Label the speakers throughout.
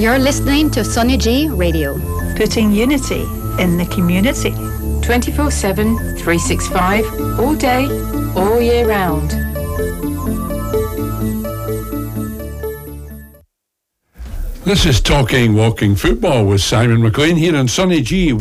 Speaker 1: You're listening to Sonny G Radio.
Speaker 2: Putting unity in the community.
Speaker 3: 24/7, 365, all day, all year round.
Speaker 4: This is Talking Walking Football with Simon McLean here on Sonny G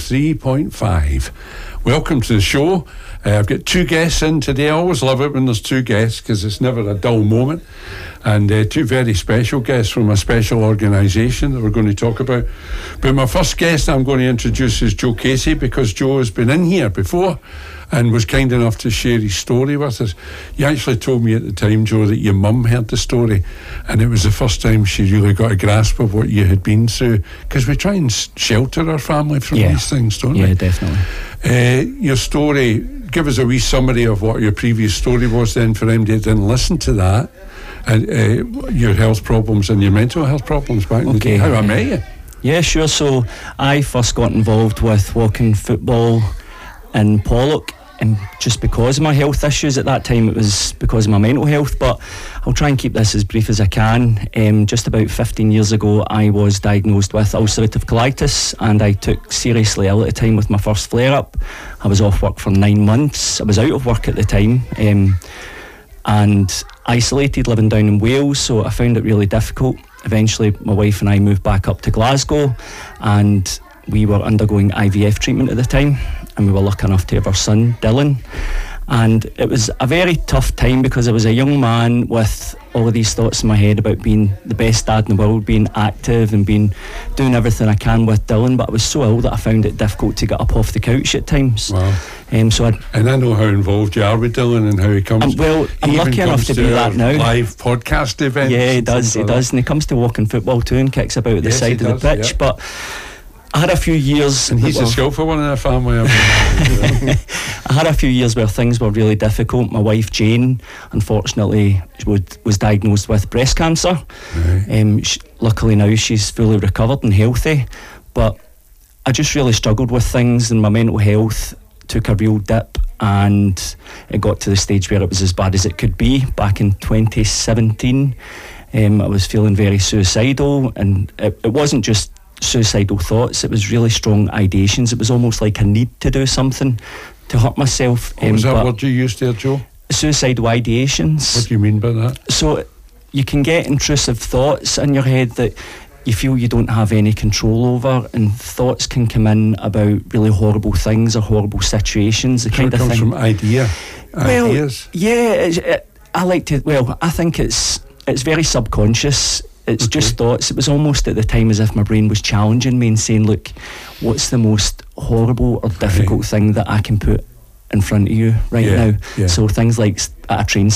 Speaker 4: 103.5. Welcome to the show. I've got two guests in today. I always love it when there's two guests because it's never a dull moment. And two very special guests from a special organisation that we're going to talk about. But my first guest I'm going to introduce is Joe Casey, because Joe has been in here before and was kind enough to share his story with us. You actually told me at the time, Joe, that your mum heard the story and it was the first time she really got a grasp of what you had been through, because we try and shelter our family from these things, don't we?
Speaker 5: Yeah, definitely.
Speaker 4: Your story, give us a wee summary of what your previous story was then for anybody that didn't listen to that, and your health problems and your mental health problems back in the day, how I met you.
Speaker 5: Yeah, sure. So I first got involved with walking football in Pollock, and just because of my health issues at that time, it was because of my mental health, but I'll try and keep this as brief as I can. Just about 15 years ago, I was diagnosed with ulcerative colitis, and I took seriously ill at the time with my first flare-up. I was off work for 9 months. I was out of work at the time, and isolated, living down in Wales, so I found it really difficult. Eventually my wife and I moved back up to Glasgow, and we were undergoing IVF treatment at the time, and we were lucky enough to have our son Dylan. And it was a very tough time because I was a young man with all of these thoughts in my head about being the best dad in the world, being active and doing everything I can with Dylan, but I was so ill that I found it difficult to get up off the couch at times.
Speaker 4: Wow.
Speaker 5: And
Speaker 4: I know how involved you are with Dylan and how he comes.
Speaker 5: I'm lucky enough to be that now.
Speaker 4: Live podcast events.
Speaker 5: Yeah, he does, and he comes to walking football too and kicks about the side of the pitch. Yep. But I had a few years,
Speaker 4: and he's a skillful one in the family.
Speaker 5: I had a few years where things were really difficult. My wife Jane, unfortunately, was diagnosed with breast cancer. Right. Luckily now she's fully recovered and healthy, but I just really struggled with things, and my mental health took a real dip, and it got to the stage where it was as bad as it could be. Back in 2017, I was feeling very suicidal, and it wasn't just suicidal thoughts, it was really strong ideations. It was almost like a need to do something to hurt myself.
Speaker 4: What was that word you used there, Joe?
Speaker 5: Suicidal ideations.
Speaker 4: What do you mean by that?
Speaker 5: So you can get intrusive thoughts in your head that you feel you don't have any control over, and thoughts can come in about really horrible things or horrible situations. The kind
Speaker 4: it
Speaker 5: of
Speaker 4: comes
Speaker 5: thing
Speaker 4: from ideas.
Speaker 5: Yeah, I think it's very subconscious. It's just thoughts. It was almost at the time as if my brain was challenging me and saying, look, what's the most horrible or difficult thing that I can put in front of you now? Yeah. So things like at a train